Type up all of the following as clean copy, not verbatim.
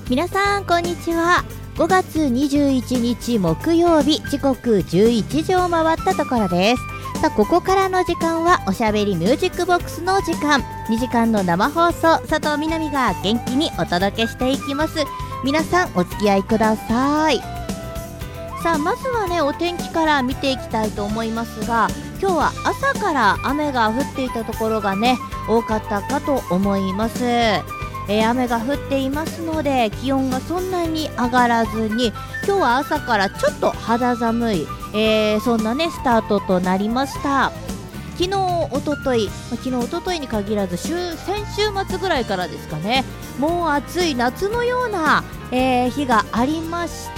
皆さんこんにちは。5月21日木曜日、時刻11時を回ったところです。さあ、ここからの時間はおしゃべりミュージックボックスの時間。2時間の生放送、佐藤みなみが元気にお届けしていきます。皆さんお付き合いください。さあ、まずはね、お天気から見ていきたいと思いますが、今日は朝から雨が降っていたところがね、多かったかと思います。雨が降っていますので気温がそんなに上がらずに、今日は朝からちょっと肌寒い、そんなねスタートとなりました。昨日おとといに限らず先週末ぐらいからですかね、もう暑い夏のような、日がありまして、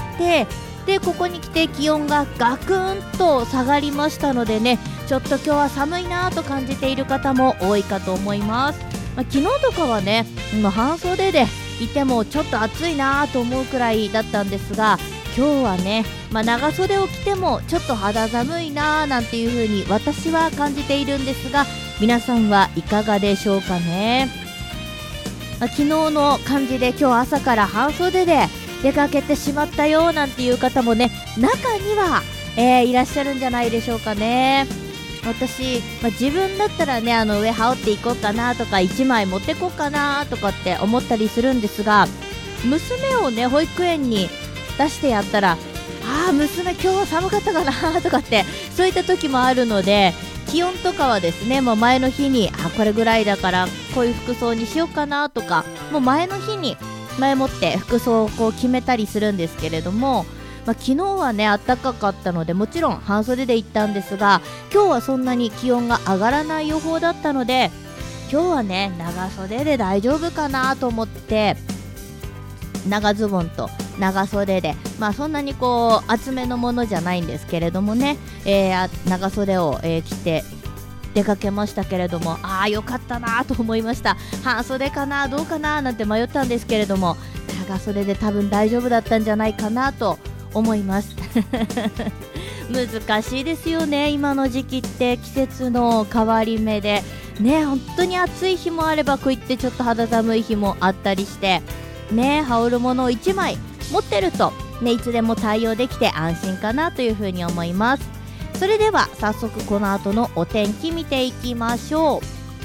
でここに来て気温がガクンと下がりましたのでね、ちょっと今日は寒いなと感じている方も多いかと思います。昨日とかはね、半袖でいてもちょっと暑いなと思うくらいだったんですが、今日はね、長袖を着てもちょっと肌寒いななんていう風に私は感じているんですが、皆さんはいかがでしょうかね。昨日の感じで今日朝から半袖で出かけてしまったよなんていう方もね、中には、いらっしゃるんじゃないでしょうかね。私、自分だったらね、上羽織っていこうかなとか1枚持ってこうかなとかって思ったりするんですが、娘をね保育園に出してやったら、娘今日は寒かったかなとかってそういった時もあるので、気温とかはですね、もう前の日にこれぐらいだからこういう服装にしようかなとか、もう前の日に前もって服装をこう決めたりするんですけれども、昨日はね暖かかったのでもちろん半袖で行ったんですが、今日はそんなに気温が上がらない予報だったので、今日はね長袖で大丈夫かなと思って、長ズボンと長袖で、そんなにこう厚めのものじゃないんですけれどもね、長袖を、着て出かけましたけれども、良かったなと思いました。半袖かなどうかななんて迷ったんですけれども、長袖で多分大丈夫だったんじゃないかなと思います難しいですよね、今の時期って季節の変わり目でね、本当に暑い日もあれば、こういってちょっと肌寒い日もあったりしてね、羽織るものを1枚持ってるとね、いつでも対応できて安心かなというふうに思います。それでは早速この後のお天気見ていきましょう。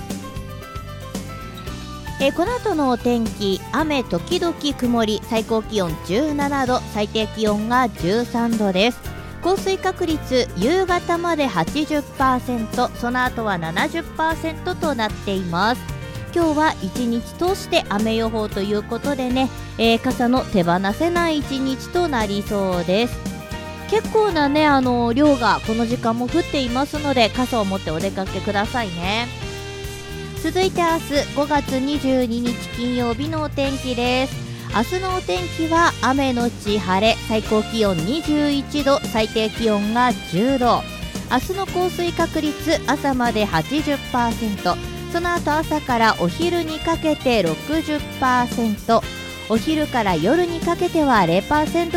この後のお天気、雨時々曇り、最高気温17度、最低気温が13度です。降水確率夕方まで 80%、 その後は 70% となっています。今日は一日通して雨予報ということでね、傘の手放せない一日となりそうです。結構なね量がこの時間も降っていますので、傘を持ってお出かけくださいね。続いて明日5月22日金曜日のお天気です。明日のお天気は雨のち晴れ、最高気温21度、最低気温が10度。明日の降水確率朝まで 80%、 その後朝からお昼にかけて 60%、 お昼から夜にかけては 0%